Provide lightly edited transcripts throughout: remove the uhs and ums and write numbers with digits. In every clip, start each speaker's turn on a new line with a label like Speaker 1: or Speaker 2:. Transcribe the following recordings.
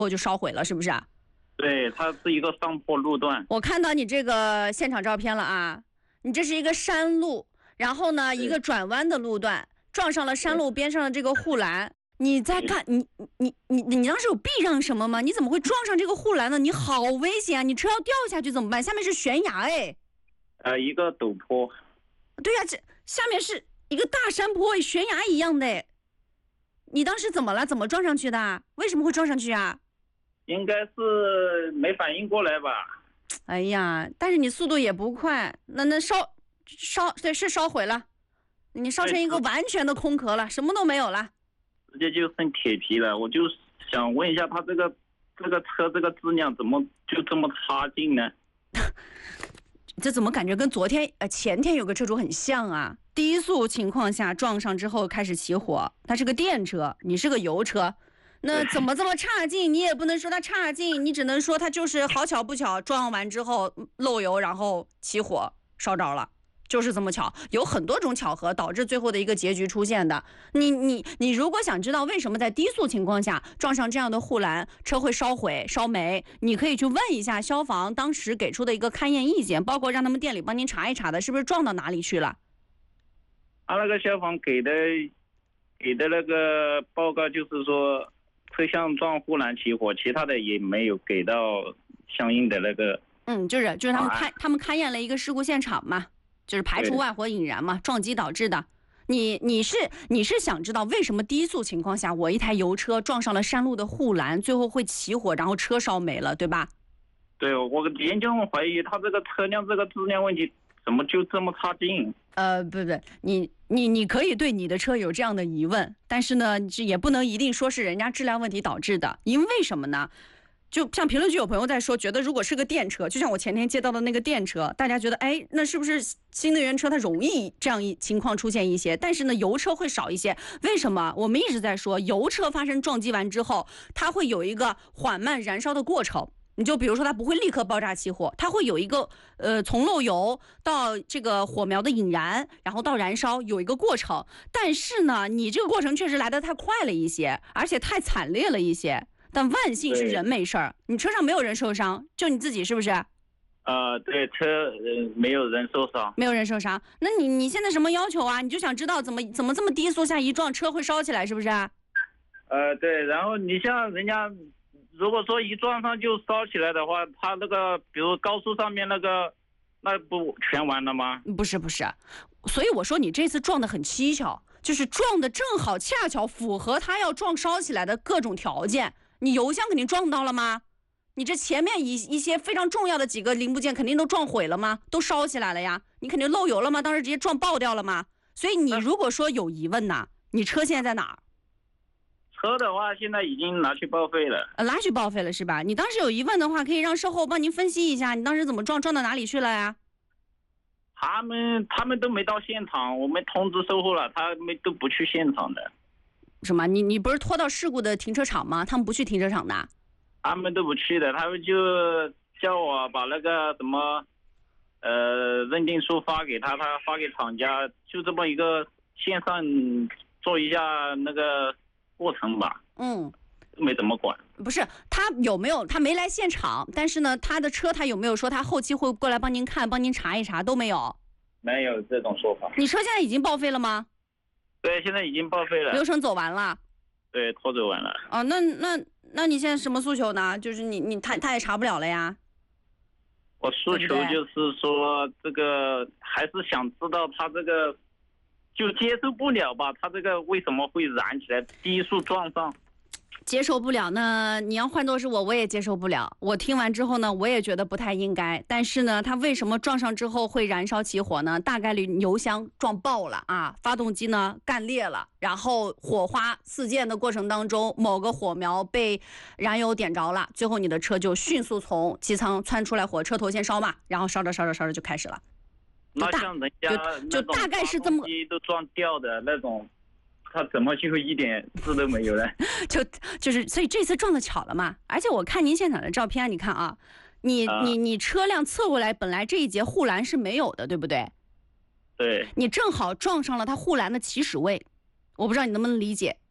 Speaker 1: 后就烧毁了，是不是啊？
Speaker 2: 对，它是一个上坡路段。
Speaker 1: 我看到你这个现场照片了啊，你这是一个山路，然后呢一个转弯的路段，撞上了山路边上的这个护栏。你在看你当时有避让什么吗？你怎么会撞上这个护栏呢？你好危险啊！你车要掉下去怎么办？下面是悬崖哎。
Speaker 2: 一个陡坡。
Speaker 1: 对呀，这下面是一个大山坡，悬崖一样的哎。你当时怎么了？怎么撞上去的？为什么会撞上去啊？
Speaker 2: 应该是没反应过来吧。
Speaker 1: 哎呀，但是你速度也不快，那烧对，是烧毁了，你烧成一个完全的空壳了，什么都没有了，
Speaker 2: 直接就剩铁皮了。我就想问一下，他这个车这个质量怎么就这么差劲呢？
Speaker 1: 这怎么感觉跟前天有个车主很像啊？低速情况下撞上之后开始起火，它是个电车，你是个油车。那怎么这么差劲？你也不能说它差劲，你只能说它就是好巧不巧，撞完之后漏油，然后起火烧着了，就是这么巧。有很多种巧合导致最后的一个结局出现的。你如果想知道为什么在低速情况下撞上这样的护栏，车会烧毁烧没，你可以去问一下消防当时给出的一个勘验意见，包括让他们店里帮您查一查的，是不是撞到哪里去了。
Speaker 2: 他那个消防给的那个报告就是说，车厢撞护栏起火，其他的也没有给到相应的那个。
Speaker 1: 就是他们勘验了一个事故现场嘛，就是排除外火引燃嘛，撞击导致的。你是想知道为什么低速情况下我一台油车撞上了山路的护栏，最后会起火，然后车烧没了，对吧？
Speaker 2: 对，我严重怀疑他这个车辆这个质量问题怎么就这么差劲？
Speaker 1: 不，你可以对你的车有这样的疑问，但是呢，也不能一定说是人家质量问题导致的，因为什么呢？就像评论区有朋友在说，觉得如果是个电车，就像我前天接到的那个电车，大家觉得，哎，那是不是新能源车它容易这样情况出现一些？但是呢，油车会少一些。为什么？我们一直在说，油车发生撞击完之后，它会有一个缓慢燃烧的过程。你就比如说它不会立刻爆炸起火，它会有一个从漏油到这个火苗的引燃，然后到燃烧有一个过程。但是呢，你这个过程确实来得太快了一些，而且太惨烈了一些。但万幸是人没事儿，你车上没有人受伤，就你自己是不是？
Speaker 2: 对，车没有人受伤，
Speaker 1: 没有人受伤。那你现在什么要求啊？你就想知道怎么这么低速下一撞车会烧起来，是不是？
Speaker 2: 对，然后你像人家。如果说一撞上就烧起来的话，它那个比如高速上面那不全完了吗？
Speaker 1: 不是，所以我说你这次撞得很蹊跷，就是撞的正好恰巧符合它要撞烧起来的各种条件。你油箱肯定撞到了吗？你这前面一些非常重要的几个零部件肯定都撞毁了吗？都烧起来了呀？你肯定漏油了吗？当时直接撞爆掉了吗？所以你如果说有疑问呐，你车现在在哪儿？
Speaker 2: 车的话，现在已经拿去报废了。
Speaker 1: 拿去报废了是吧？你当时有疑问的话，可以让售后帮您分析一下，你当时怎么撞到哪里去了呀？
Speaker 2: 他们都没到现场，我们通知售后了，他们都不去现场的。
Speaker 1: 什么？你不是拖到事故的停车场吗？他们不去停车场的？
Speaker 2: 他们都不去的，他们就叫我把那个什么认定书发给他发给厂家，就这么一个线上做一下那个过程吧。没怎么管。
Speaker 1: 不是他有没有？他没来现场，但是呢，他的车他有没有说他后期会过来帮您看、帮您查一查？都没有。
Speaker 2: 没有这种说法。
Speaker 1: 你车现在已经报废了吗？
Speaker 2: 对，现在已经报废了。
Speaker 1: 流程走完了。
Speaker 2: 对，拖走完了。
Speaker 1: 哦，那你现在什么诉求呢？就是他也查不了了呀。
Speaker 2: 我诉求就是说，这个还是想知道他这个就接受不了吧？他这个为什么会燃起来？低速撞上。
Speaker 1: 接受不了呢？你要换作是我也接受不了。我听完之后呢，我也觉得不太应该。但是呢，它为什么撞上之后会燃烧起火呢？大概率油箱撞爆了啊，发动机呢干裂了，然后火花四溅的过程当中，某个火苗被燃油点着了，最后你的车就迅速从机舱窜出来火，车头先烧嘛，然后烧着就开始了。
Speaker 2: 那像人家
Speaker 1: 就大概是这么
Speaker 2: 都撞掉的那种。他怎么就一点事都没有呢？
Speaker 1: 就是所以这次撞的巧了嘛。而且我看您现场的照片，你看啊，你车辆侧过来，本来这一节护栏是没有的，对不对？
Speaker 2: 对。
Speaker 1: 你正好撞上了它护栏的起始位，我不知道你能不能理解。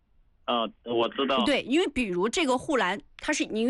Speaker 2: 我知道。
Speaker 1: 对，因为比如这个护栏，它是你